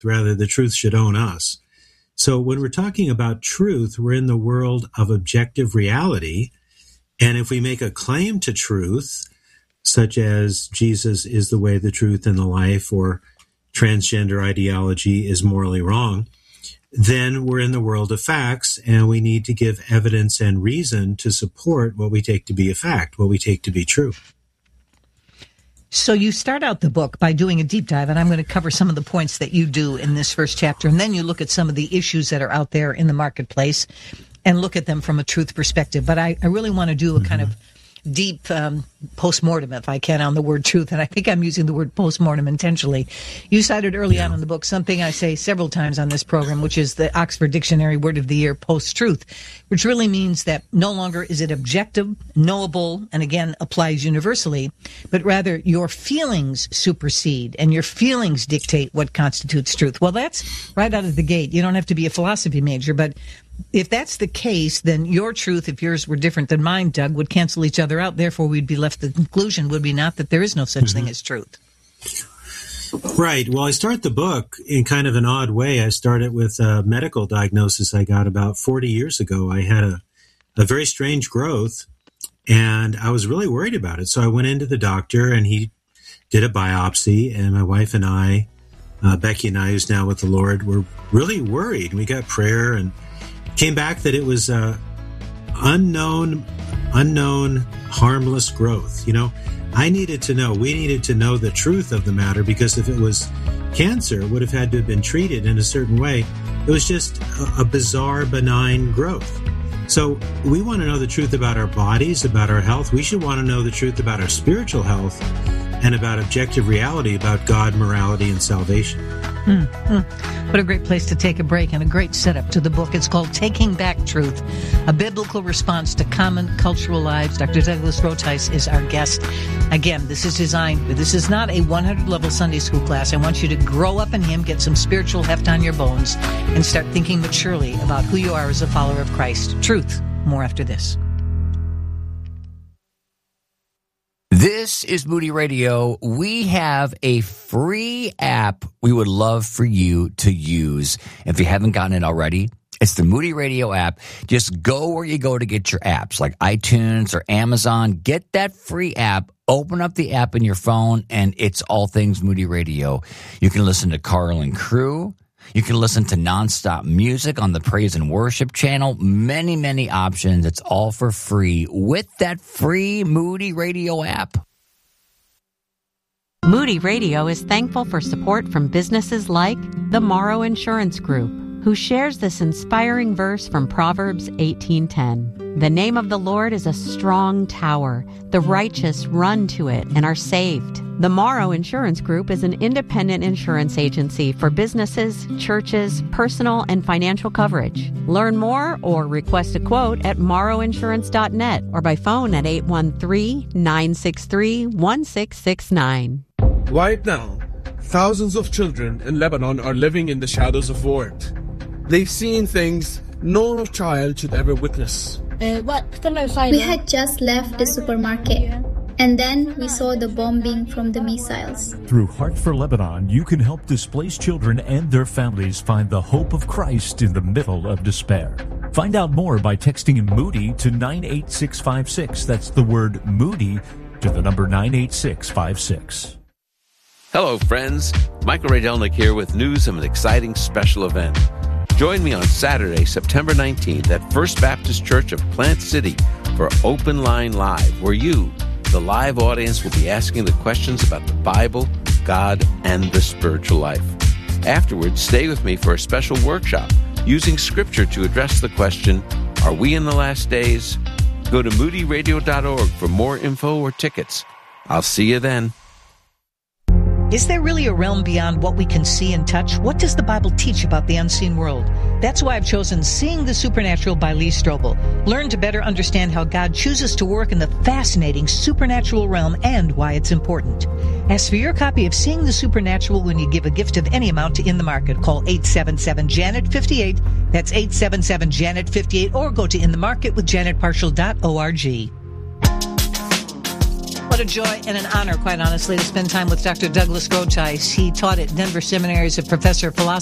Rather, the truth should own us. So when we're talking about truth, we're in the world of objective reality. And if we make a claim to truth, such as Jesus is the way, the truth, and the life, or transgender ideology is morally wrong, then we're in the world of facts, and we need to give evidence and reason to support what we take to be a fact, what we take to be true. So you start out the book by doing a deep dive, and I'm going to cover some of the points that you do in this first chapter, and then you look at some of the issues that are out there in the marketplace and look at them from a truth perspective. But I really want to do a kind of deep postmortem, if I can, on the word truth, and I think I'm using the word postmortem intentionally. You cited early on in the book something I say several times on this program, which is the Oxford Dictionary Word of the Year, post-truth, which really means that no longer is it objective, knowable, and again applies universally, but rather your feelings supersede and your feelings dictate what constitutes truth. Well, that's right out of the gate. You don't have to be a philosophy major, but if that's the case, then your truth, if yours were different than mine, Doug, would cancel each other out. Therefore, we'd be left, the conclusion would be not that there is no such thing as truth. Right. Well, I start the book in kind of an odd way. I started with a medical diagnosis I got about 40 years ago. I had a very strange growth, and I was really worried about it. So I went into the doctor, and he did a biopsy, and my wife and I, Becky and I, who's now with the Lord, were really worried. We got prayer, and came back that it was unknown, harmless growth. You know, we needed to know the truth of the matter, because if it was cancer, it would have had to have been treated in a certain way. It was just a bizarre, benign growth. So we want to know the truth about our bodies, about our health. We should want to know the truth about our spiritual health and about objective reality, about God, morality, and salvation. What a great place to take a break, and a great setup to the book. It's called Taking Back Truth, a biblical response to common cultural lies. Dr. Douglas Rotheis is our guest. Again, this is not a 100-level Sunday school class. I want you to grow up in Him, get some spiritual heft on your bones, and start thinking maturely about who you are as a follower of Christ. Truth. More after this. This is Moody Radio. We have a free app we would love for you to use. If you haven't gotten it already, it's the Moody Radio app. Just go where you go to get your apps, like iTunes or Amazon. Get that free app. Open up the app in your phone, and it's all things Moody Radio. You can listen to Carl and Crew. You can listen to nonstop music on the Praise and Worship channel. Many, many options. It's all for free with that free Moody Radio app. Moody Radio is thankful for support from businesses like the Morrow Insurance Group, who shares this inspiring verse from Proverbs 18:10. The name of the Lord is a strong tower. The righteous run to it and are saved. The Morrow Insurance Group is an independent insurance agency for businesses, churches, personal and financial coverage. Learn more or request a quote at morrowinsurance.net or by phone at 813-963-1669. Right now, thousands of children in Lebanon are living in the shadows of war. They've seen things no child should ever witness. We had just left the supermarket, and then we saw the bombing from the missiles. Through Heart for Lebanon, you can help displaced children and their families find the hope of Christ in the middle of despair. Find out more by texting Moody to 98656. That's the word Moody to the number 98656. Hello, friends. Michael Ray Delnick here with news of an exciting special event. Join me on Saturday, September 19th at First Baptist Church of Plant City for Open Line Live, where you, the live audience, will be asking the questions about the Bible, God, and the spiritual life. Afterwards, stay with me for a special workshop using Scripture to address the question, are we in the last days? Go to moodyradio.org for more info or tickets. I'll see you then. Is there really a realm beyond what we can see and touch? What does the Bible teach about the unseen world? That's why I've chosen Seeing the Supernatural by Lee Strobel. Learn to better understand how God chooses to work in the fascinating supernatural realm and why it's important. Ask for your copy of Seeing the Supernatural when you give a gift of any amount to In the Market. Call 877-JANET-58. That's 877-JANET-58, or go to inthemarketwithjanetparshall.org. What a joy and an honor, quite honestly, to spend time with Dr. Douglas Groothuis. He taught at Denver Seminary as a professor of philosophy